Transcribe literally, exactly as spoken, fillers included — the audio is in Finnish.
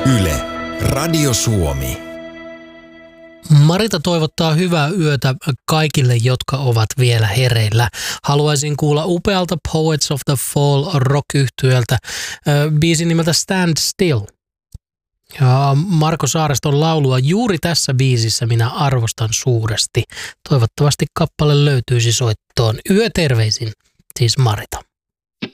Yle, Radio Suomi. Marita toivottaa hyvää yötä kaikille, jotka ovat vielä hereillä. Haluaisin kuulla upealta Poets of the Fall rock-yhtyöltä biisin nimeltä Stand Still. Ja Marko Saareston laulua juuri tässä biisissä minä arvostan suuresti. Toivottavasti kappale löytyisi soittoon. Yöterveisin, siis Marita.